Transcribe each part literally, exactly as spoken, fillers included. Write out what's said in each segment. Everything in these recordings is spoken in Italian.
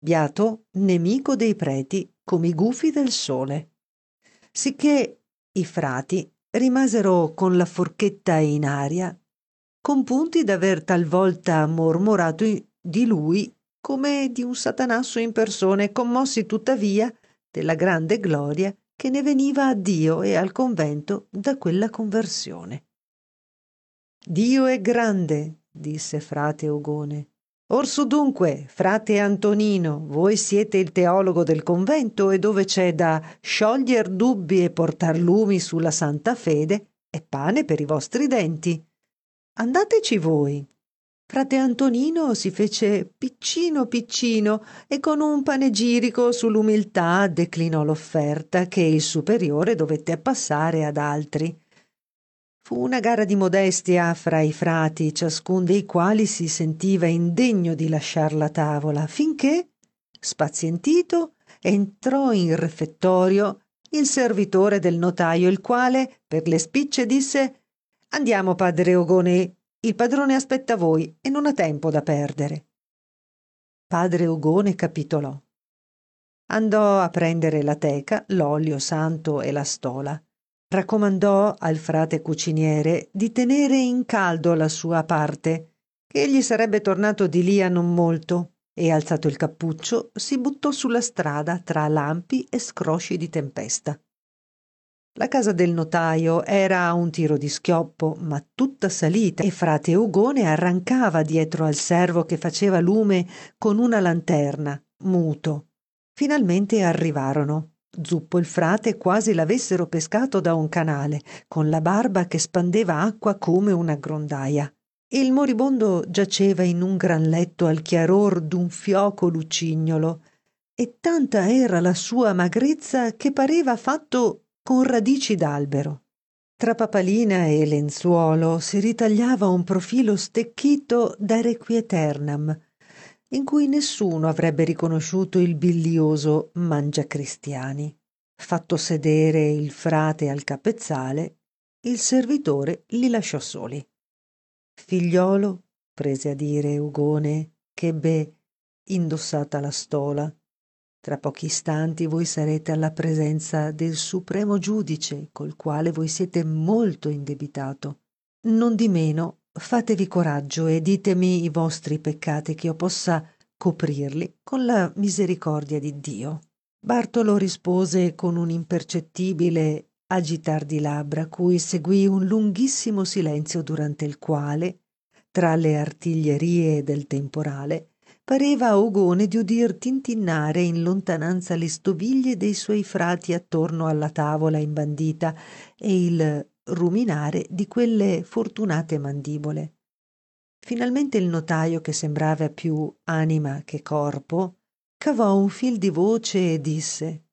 beato nemico dei preti come i gufi del sole. Sicché i frati rimasero con la forchetta in aria, compunti d'aver talvolta mormorato di lui come di un satanasso in persona, e commossi tuttavia della grande gloria che ne veniva a Dio e al convento da quella conversione. Dio è grande, disse frate Ogone. Orso dunque, frate Antonino, voi siete il teologo del convento, e dove c'è da scioglier dubbi e portar lumi sulla santa fede è pane per i vostri denti. Andateci voi. Frate Antonino si fece piccino piccino e con un panegirico sull'umiltà declinò l'offerta che il superiore dovette appassare ad altri. Fu una gara di modestia fra i frati, ciascun dei quali si sentiva indegno di lasciar la tavola, finché, spazientito, entrò in refettorio il servitore del notaio, il quale, per le spicce, disse: «Andiamo, padre Ogone, il padrone aspetta voi e non ha tempo da perdere». Padre Ogone capitolò. Andò a prendere la teca, l'olio santo e la stola. Raccomandò al frate cuciniere di tenere in caldo la sua parte, che egli sarebbe tornato di lì a non molto, e alzato il cappuccio si buttò sulla strada tra lampi e scrosci di tempesta. La casa del notaio era a un tiro di schioppo, ma tutta salita, e frate Ugone arrancava dietro al servo che faceva lume con una lanterna, muto. Finalmente arrivarono. Zuppo il frate quasi l'avessero pescato da un canale, con la barba che spandeva acqua come una grondaia. Il moribondo giaceva in un gran letto al chiaror d'un fioco lucignolo, e tanta era la sua magrezza che pareva fatto con radici d'albero. Tra papalina e lenzuolo si ritagliava un profilo stecchito da requieternam, in cui nessuno avrebbe riconosciuto il bilioso mangiacristiani. Fatto sedere il frate al capezzale, il servitore li lasciò soli. «Figliolo», prese a dire Ugone, ch'ebbe indossata la stola, «tra pochi istanti voi sarete alla presenza del supremo giudice, col quale voi siete molto indebitato. Nondimeno fatevi coraggio e ditemi i vostri peccati, che io possa coprirli con la misericordia di Dio». Bartolo rispose con un impercettibile agitar di labbra, cui seguì un lunghissimo silenzio, durante il quale, tra le artiglierie del temporale, pareva a Ugone di udir tintinnare in lontananza le stoviglie dei suoi frati attorno alla tavola imbandita e il ruminare di quelle fortunate mandibole. Finalmente il notaio, che sembrava più anima che corpo, cavò un fil di voce e disse: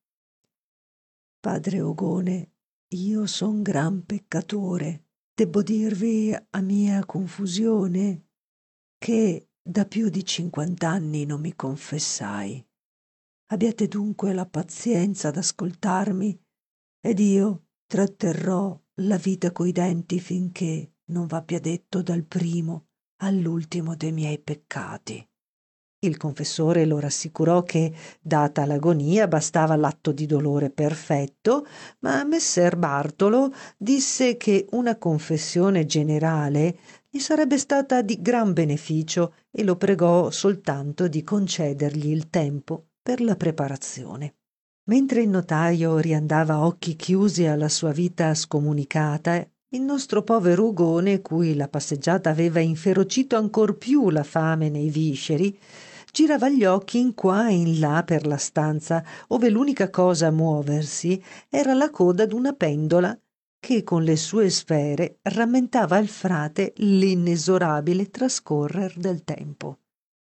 «Padre Ogone, io son gran peccatore. Debbo dirvi a mia confusione che da più di cinquant'anni non mi confessai. Abbiate dunque la pazienza d'ascoltarmi ed io tratterrò la vita coi denti finché non v'abbia detto dal primo all'ultimo dei miei peccati». Il confessore lo rassicurò che, data l'agonia, bastava l'atto di dolore perfetto, ma messer Bartolo disse che una confessione generale gli sarebbe stata di gran beneficio e lo pregò soltanto di concedergli il tempo per la preparazione. Mentre il notaio riandava a occhi chiusi alla sua vita scomunicata, il nostro povero Ugone, cui la passeggiata aveva inferocito ancor più la fame nei visceri, girava gli occhi in qua e in là per la stanza, ove l'unica cosa a muoversi era la coda d'una pendola che con le sue sfere rammentava al frate l'inesorabile trascorrer del tempo.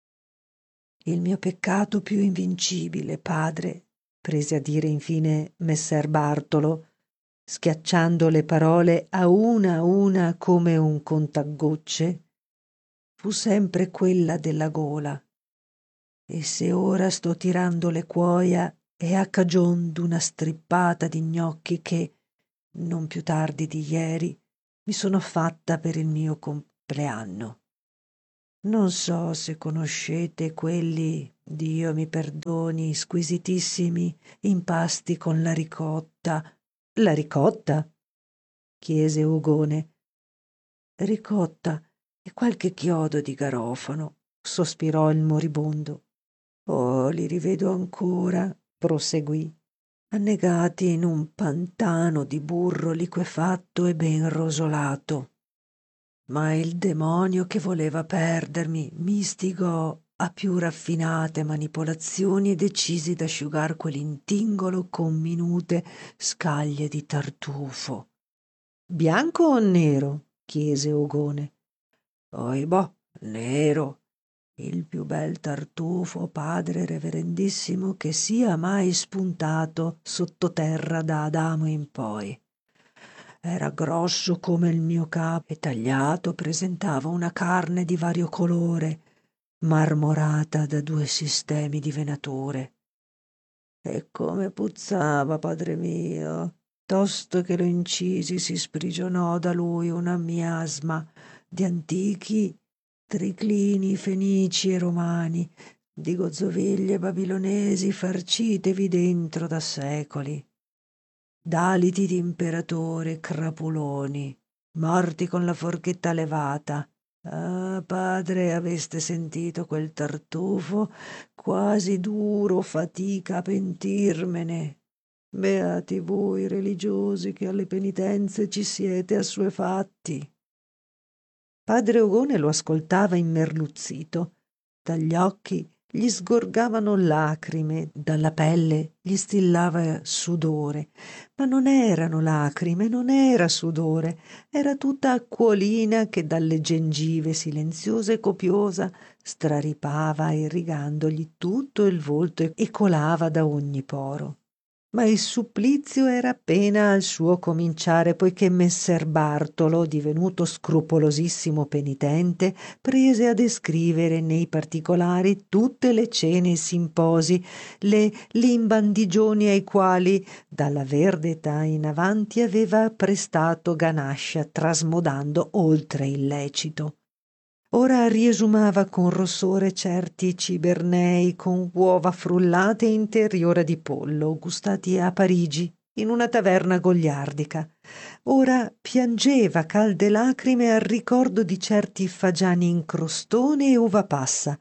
«Il mio peccato più invincibile, padre», prese a dire infine messer Bartolo, schiacciando le parole a una a una come un contagocce, «fu sempre quella della gola. E se ora sto tirando le cuoia è a cagion d'una strippata di gnocchi che, non più tardi di ieri, mi sono fatta per il mio compleanno». Non so se conoscete quelli, Dio mi perdoni, squisitissimi impasti con la ricotta. La ricotta? Chiese Ugone. Ricotta e qualche chiodo di garofano, sospirò il moribondo. Oh, li rivedo ancora, proseguì, annegati in un pantano di burro liquefatto e ben rosolato. Ma il demonio che voleva perdermi mi istigò a più raffinate manipolazioni e decisi d'asciugar quell'intingolo con minute scaglie di tartufo. Bianco o nero? Chiese Ogone. Oibò, nero, il più bel tartufo, padre reverendissimo, che sia mai spuntato sottoterra da Adamo in poi. Era grosso come il mio capo e tagliato presentava una carne di vario colore, marmorata da due sistemi di venature. E come puzzava, padre mio! Tosto che lo incisi si sprigionò da lui una miasma di antichi triclini fenici e romani, di gozzoviglie babilonesi farcitevi dentro da secoli, d'aliti d'imperatori crapuloni, morti con la forchetta levata. Ah, padre, aveste sentito quel tartufo? Quasi duro fatica a pentirmene. Beati voi religiosi che alle penitenze ci siete assuefatti. Padre Ogone lo ascoltava immerluzzito. Dagli occhi gli sgorgavano lacrime, dalla pelle gli stillava sudore, ma non erano lacrime, non era sudore, era tutta acquolina che dalle gengive silenziosa e copiosa straripava irrigandogli tutto il volto e colava da ogni poro. Ma il supplizio era appena al suo cominciare, poiché messer Bartolo, divenuto scrupolosissimo penitente, prese a descrivere nei particolari tutte le cene e simposi, le limbandigioni ai quali dalla verde età in avanti aveva prestato ganascia, trasmodando oltre il lecito. Ora riesumava con rossore certi cibernei con uova frullate e interiora di pollo, gustati a Parigi, in una taverna goliardica. Ora piangeva calde lacrime al ricordo di certi fagiani in crostone e uva passa,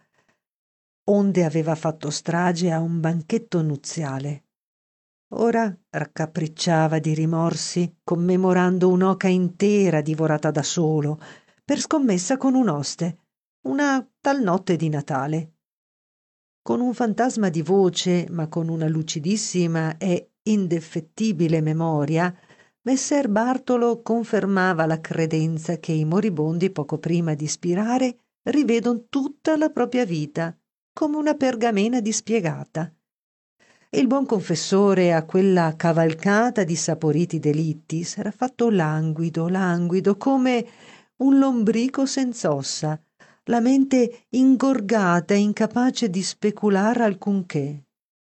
onde aveva fatto strage a un banchetto nuziale. Ora raccapricciava di rimorsi, commemorando un'oca intera divorata da solo, per scommessa con un oste, una tal notte di Natale. Con un fantasma di voce, ma con una lucidissima e indefettibile memoria, messer Bartolo confermava la credenza che i moribondi poco prima di spirare rivedon tutta la propria vita, come una pergamena dispiegata. Il buon confessore a quella cavalcata di saporiti delitti s'era fatto languido, languido, come un lombrico senz'ossa, la mente ingorgata e incapace di specular alcunché.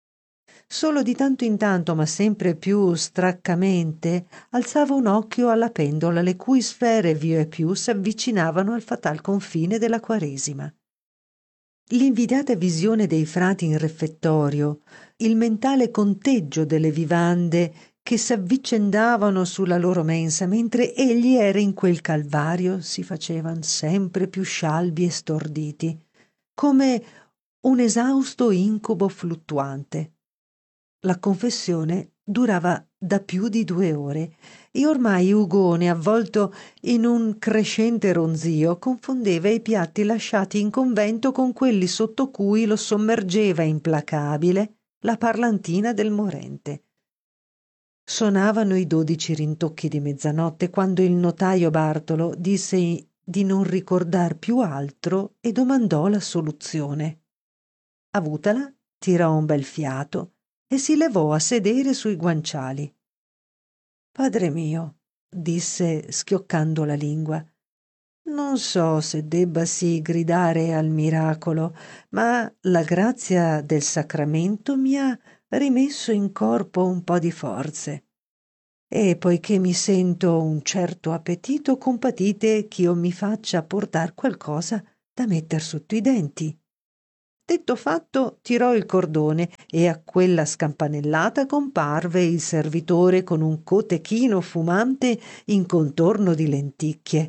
Solo di tanto in tanto, ma sempre più straccamente, alzava un occhio alla pendola, le cui sfere via e più s'avvicinavano al fatal confine della Quaresima. L'invidiata visione dei frati in refettorio, il mentale conteggio delle vivande che s'avvicendavano sulla loro mensa mentre egli era in quel calvario si facevan sempre più scialbi e storditi, come un esausto incubo fluttuante. La confessione durava da più di due ore e ormai Ugone, avvolto in un crescente ronzio, confondeva i piatti lasciati in convento con quelli sotto cui lo sommergeva implacabile la parlantina del morente. Sonavano i dodici rintocchi di mezzanotte quando il notaio Bartolo disse di non ricordar più altro e domandò la soluzione. Avutala, tirò un bel fiato e si levò a sedere sui guanciali. Padre mio, disse schioccando la lingua, non so se debbasi gridare al miracolo, ma la grazia del sacramento mi ha rimesso in corpo un po' di forze. E poiché mi sento un certo appetito, compatite ch'io mi faccia portar qualcosa da metter sotto i denti. Detto fatto, tirò il cordone e a quella scampanellata comparve il servitore con un cotechino fumante in contorno di lenticchie.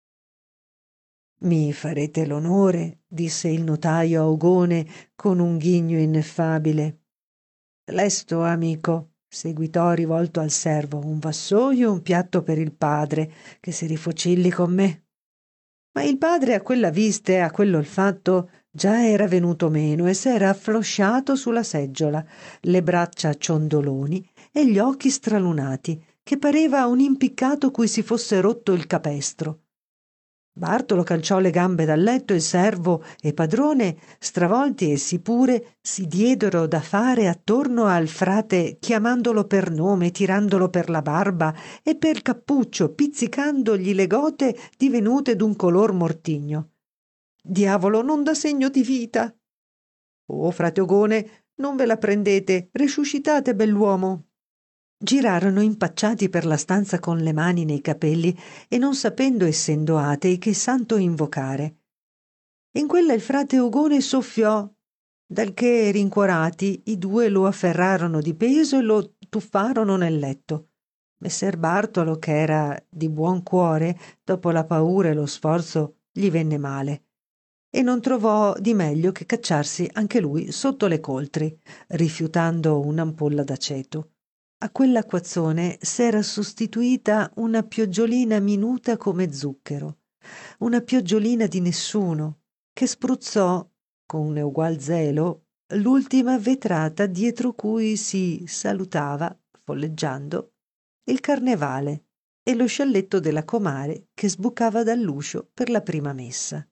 «Mi farete l'onore», disse il notaio a Ogone con un ghigno ineffabile. «Lesto, amico», seguitò rivolto al servo, «un vassoio e un piatto per il padre, che si rifocilli con me». Ma il padre, a quella vista e a quell'olfatto, già era venuto meno e s'era afflosciato sulla seggiola, le braccia ciondoloni e gli occhi stralunati, che pareva un impiccato cui si fosse rotto il capestro. Bartolo calciò le gambe dal letto e il servo e padrone, stravolti essi pure, si diedero da fare attorno al frate, chiamandolo per nome, tirandolo per la barba e per cappuccio, pizzicandogli le gote divenute d'un color mortigno. «Diavolo, non dà segno di vita!» «Oh, frate Ogone, non ve la prendete, risuscitate, bell'uomo!» Girarono impacciati per la stanza con le mani nei capelli e non sapendo, essendo atei, che santo invocare. In quella il frate Ogone soffiò, dal che, rincuorati, i due lo afferrarono di peso e lo tuffarono nel letto. Messer Bartolo, che era di buon cuore, dopo la paura e lo sforzo, gli venne male e non trovò di meglio che cacciarsi anche lui sotto le coltri, rifiutando un'ampolla d'aceto. A quell'acquazzone s'era sostituita una pioggiolina minuta come zucchero, una pioggiolina di nessuno, che spruzzò, con egual zelo, l'ultima vetrata dietro cui si salutava, folleggiando, il carnevale e lo scialletto della comare che sbucava dall'uscio per la prima messa.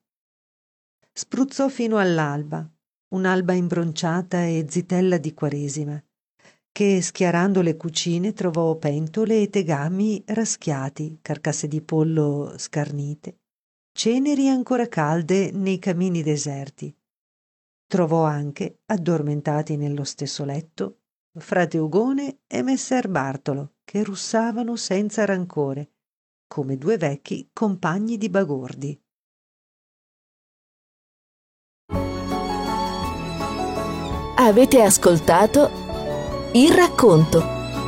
Spruzzò fino all'alba, un'alba imbronciata e zitella di Quaresima, che schiarando le cucine trovò pentole e tegami raschiati, carcasse di pollo scarnite, ceneri ancora calde nei camini deserti. Trovò anche, addormentati nello stesso letto, frate Ogone e messer Bartolo, che russavano senza rancore, come due vecchi compagni di bagordi. Avete ascoltato Il racconto.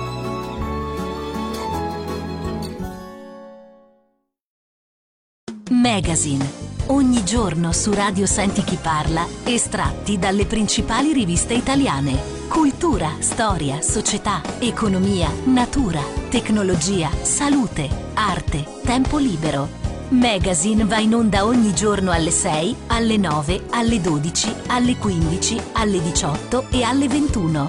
Magazine. Ogni giorno su Radio Senti Chi Parla, estratti dalle principali riviste italiane. Cultura, storia, società, economia, natura, tecnologia, salute, arte, tempo libero. Magazine va in onda ogni giorno alle sei, alle nove, alle dodici, alle quindici, alle diciotto e alle ventuno.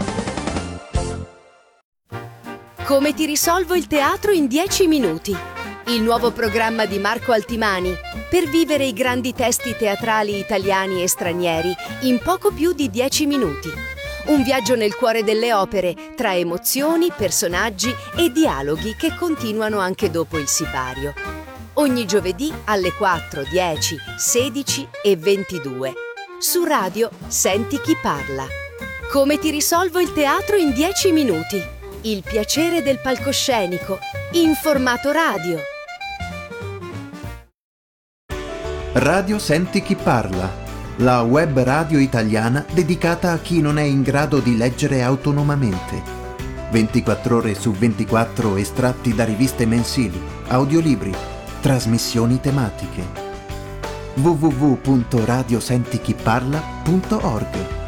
Come ti risolvo il teatro in dieci minuti? Il nuovo programma di Marco Altimani per vivere i grandi testi teatrali italiani e stranieri in poco più di dieci minuti. Un viaggio nel cuore delle opere, tra emozioni, personaggi e dialoghi che continuano anche dopo il sipario. Ogni giovedì alle quattro, dieci, sedici e ventidue. Su Radio Senti Chi Parla. Come ti risolvo il teatro in dieci minuti? Il piacere del palcoscenico, in formato radio. Radio Senti Chi Parla, la web radio italiana dedicata a chi non è in grado di leggere autonomamente. ventiquattro ore su ventiquattro estratti da riviste mensili, audiolibri, trasmissioni tematiche. w w w punto radio senti chi parla punto org